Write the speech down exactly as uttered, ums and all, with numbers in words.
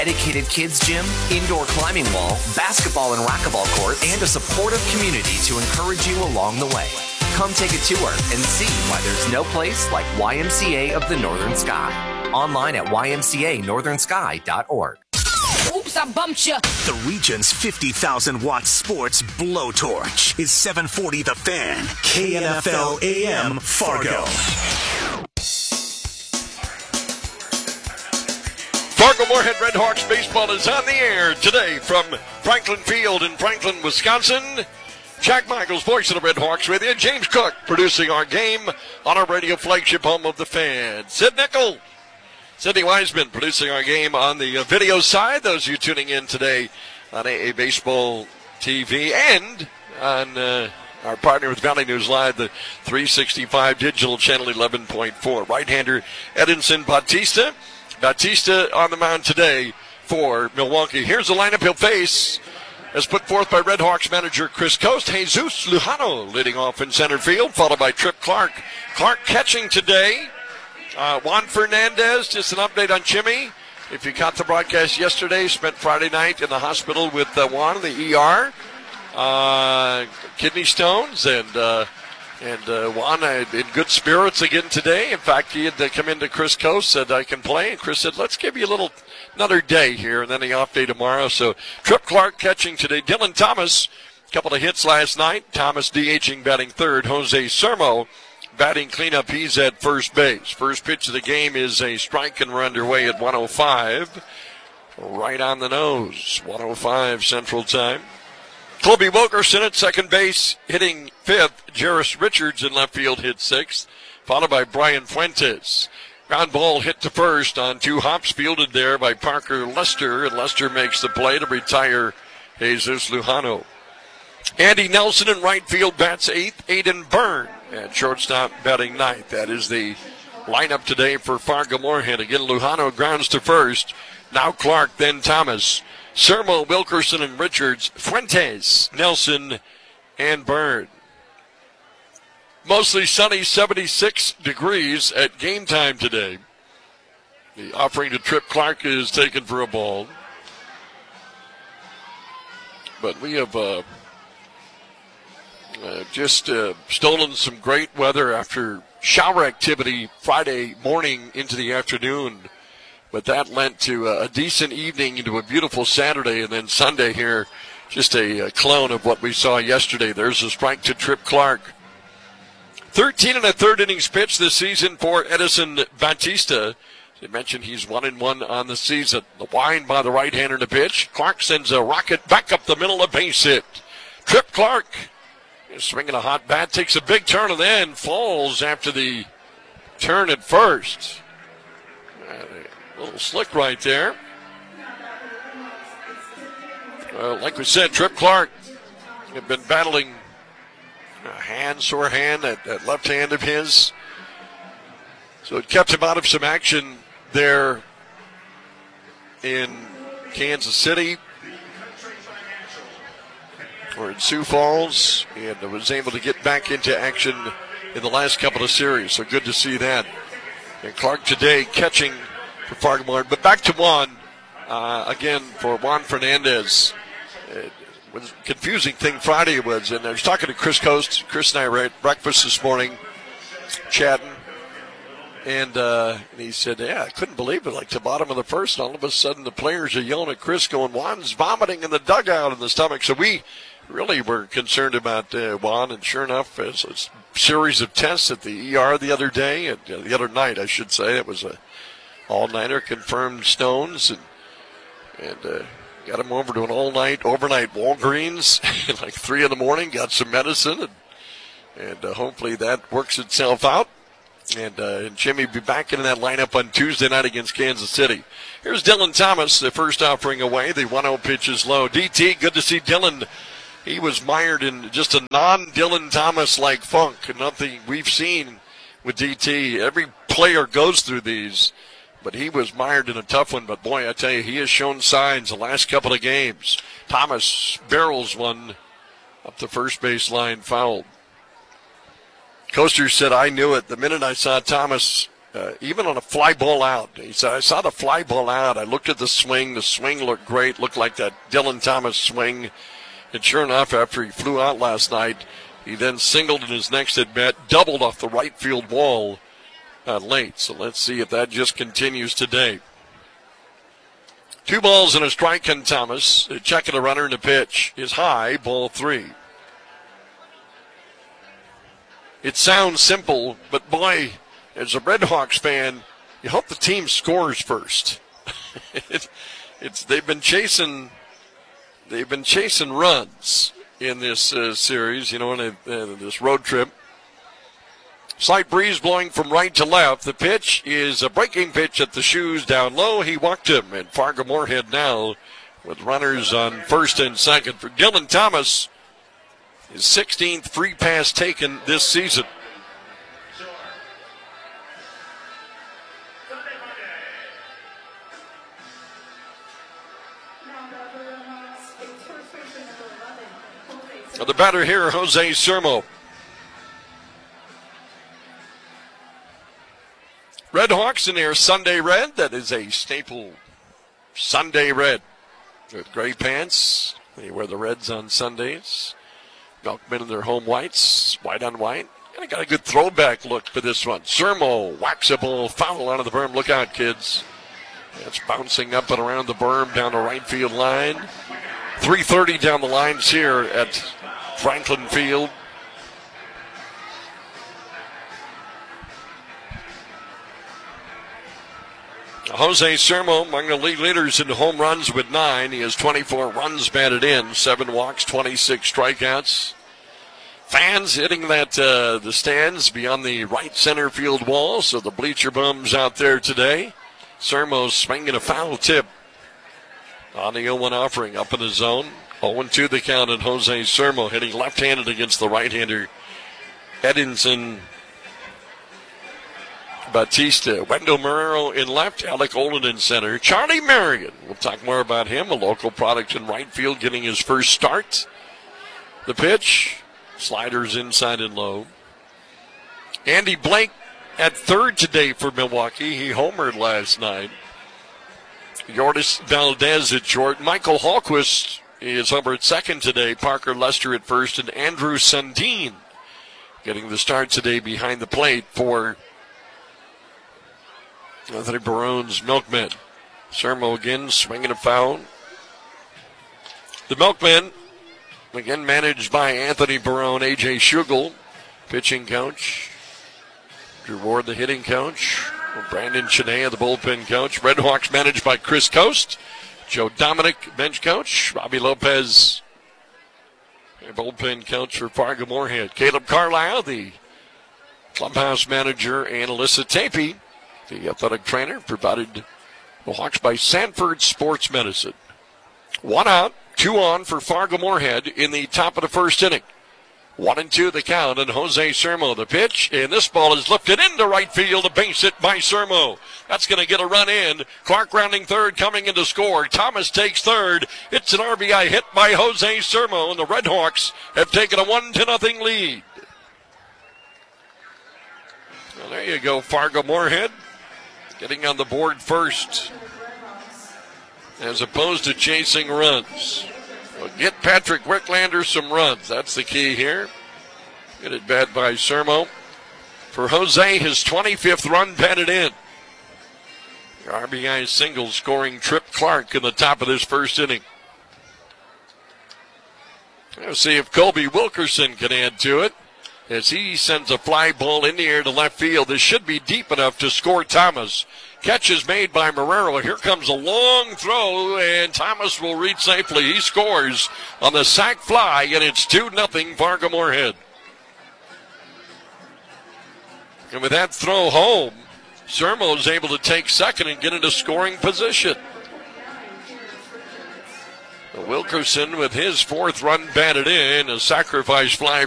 Dedicated kids gym, indoor climbing wall, basketball and racquetball court, and a supportive community to encourage you along the way. Come take a tour and see why there's no place like Y M C A of the Northern Sky. Online at y m c a northern sky dot org. Oops, I bumped you. The region's fifty thousand watt sports blowtorch is seven forty The Fan, K N F L A M Fargo. Fargo-Moorhead Redhawks baseball is on the air today from Franklin Field in Franklin, Wisconsin. Jack Michaels, voice of the Redhawks, with you. James Cook producing our game on our radio flagship home of the Fan. Sid Nickel, Sidney Wiseman producing our game on the uh, video side. Those of you tuning in today on A A Baseball T V and on uh, our partner with Valley News Live, the three sixty-five digital channel eleven point four. Right-hander Edinson Bautista. Bautista on the mound today for Milwaukee. Here's the lineup he'll face, as put forth by Redhawks manager Chris Coast. Jesus Lujano leading off in center field, followed by Trip Clark. Clark catching today. Uh, Juan Fernandez, just an update on Jimmy. If you caught the broadcast yesterday, spent Friday night in the hospital with uh, Juan in the E R. Uh, kidney stones, and uh, and uh, Juan uh, in good spirits again today. In fact, he had to come into Chris Coast, said, I can play. And Chris said, let's give you a little, another day here, and then the off day tomorrow. So Trip Clark catching today. Dylan Thomas, a couple of hits last night. Thomas DHing, batting third. Jose Sermo batting cleanup. He's at first base. First pitch of the game is a strike, and we're underway at one oh five. Right on the nose. one oh five Central Time. Colby Wilkerson at second base, hitting fifth. Jarris Richards in left field hit sixth, followed by Brian Fuentes. Ground ball hit to first on two hops, fielded there by Parker Lester, and Lester makes the play to retire Jesus Lujano. Andy Nelson in right field bats eighth. Aiden Byrne at shortstop batting ninth. That is the lineup today for Fargo-Moorhead. Again, Lujano grounds to first. Now Clark, then Thomas. Sermo, Wilkerson, and Richards. Fuentes, Nelson, and Byrne. Mostly sunny, seventy-six degrees at game time today. The offering to Trip Clark is taken for a ball. But we have uh, uh, just uh, stolen some great weather after shower activity Friday morning into the afternoon. But that lent to a decent evening into a beautiful Saturday, and then Sunday here, just a, a clone of what we saw yesterday. There's a strike to Trip Clark. thirteen and a third innings pitched this season for Edinson Bautista. As I mentioned, he's one and one on the season. The wind by the right-hander to pitch. Clark sends a rocket back up the middle, a base hit. Trip Clark is swinging a hot bat, takes a big turn, and then falls after the turn at first. A little slick right there. Uh, like we said, Trip Clark had been battling a hand, sore hand, that, that left hand of his. So it kept him out of some action there in Kansas City or in Sioux Falls, and was able to get back into action in the last couple of series. So good to see that. And Clark today catching for Fargo-Moorhead. But back to Juan, uh, again, for Juan Fernandez. It was a confusing thing Friday was, and I was talking to Chris Coast. Chris and I were at breakfast this morning, chatting, and, uh, and he said, yeah, I couldn't believe it, like the bottom of the first, and all of a sudden the players are yelling at Chris going, Juan's vomiting in the dugout in the stomach. So we really were concerned about uh, Juan, and sure enough, it's a series of tests at the E R the other day, and, uh, the other night, I should say. It was a all-nighter, confirmed stones, and and uh, got him over to an all-night, overnight Walgreens at like three in the morning, got some medicine, and, and uh, hopefully that works itself out. And, uh, and Jimmy will be back in that lineup on Tuesday night against Kansas City. Here's Dylan Thomas, the first offering away. The one oh pitch is low. D T, good to see Dylan. He was mired in just a non-Dylan Thomas-like funk, nothing we've seen with D T. Every player goes through these. But he was mired in a tough one. But, boy, I tell you, he has shown signs the last couple of games. Thomas barrels one up the first base line, fouled. Coaster said, I knew it. The minute I saw Thomas uh, even on a fly ball out. He said, I saw the fly ball out. I looked at the swing. The swing looked great. Looked like that Dylan Thomas swing. And sure enough, after he flew out last night, he then singled in his next at-bat, doubled off the right field wall uh, late. So let's see if that just continues today. Two balls and a strike on Thomas. Checking the runner, and the pitch is high, ball three. It sounds simple, but boy, as a Red Hawks fan, you hope the team scores first. it, it's they've been chasing, they've been chasing runs in this uh, series, you know, in a, uh, this road trip. Slight breeze blowing from right to left. The pitch is a breaking pitch at the shoes down low. He walked him, and Fargo Moorhead now with runners on first and second for Dylan Thomas. His sixteenth free pass taken this season. The batter here, Jose Sermo. Red Hawks in their Sunday red. That is a staple Sunday red with gray pants. They wear the reds on Sundays. Milkmen in their home whites, white on white. And I got a good throwback look for this one. Sermo whacks a ball foul out of the berm. Look out, kids. It's bouncing up and around the berm down the right field line. three thirty down the lines here at Franklin Field. Jose Sermo among the league leaders in home runs with nine. He has twenty-four runs batted in, seven walks, twenty-six strikeouts. Fans hitting that uh, the stands beyond the right center field wall, so the bleacher bums out there today. Sermo's swinging a foul tip on the oh one offering up in the zone. oh two the count at Jose Sermo, hitting left-handed against the right-hander Edinson Batista. Wendell Marrero in left, Alec Olin in center. Charlie Marion, we'll talk more about him, a local product in right field, getting his first start. The pitch, sliders inside and low. Andy Blake at third today for Milwaukee. He homered last night. Yordis Valdez at short. Michael Hallquist is over at second today. Parker Lester at first, and Andrew Sundin getting the start today behind the plate for Anthony Barone's Milkmen. Sermo again swinging a foul. The Milkmen, again managed by Anthony Barone, A J Schugel, pitching coach. Drew Ward, the hitting coach. Brandon Chenea, the bullpen coach. Red Hawks managed by Chris Coast. Joe Dominic, bench coach. Robbie Lopez, bullpen coach for Fargo Moorhead. Caleb Carlisle, the clubhouse manager, and Alyssa Tapey, the athletic trainer, provided the Hawks by Sanford Sports Medicine. One out, two on for Fargo Moorhead in the top of the first inning. One and two the count, and Jose Sermo the pitch, and this ball is lifted into right field, a base hit by Sermo. That's going to get a run in. Clark rounding third, coming in to score. Thomas takes third. It's an R B I hit by Jose Sermo, and the Red Hawks have taken a one to nothing lead. Well, there you go, Fargo Moorhead getting on the board first, as opposed to chasing runs. Well, get Patrick Wicklander some runs. That's the key here. Good at bat by Sermo. For Jose, his twenty-fifth run batted in. The R B I single scoring Trip Clark in the top of this first inning. Let's see if Colby Wilkerson can add to it, as he sends a fly ball in the air to left field. This should be deep enough to score Thomas. Catch is made by Marrero. Here comes a long throw, and Thomas will reach safely. He scores on the sac fly, and it's two nothing Fargo Moorhead. And with that throw home, Sermo is able to take second and get into scoring position. Wilkerson with his fourth run batted in, a sacrifice fly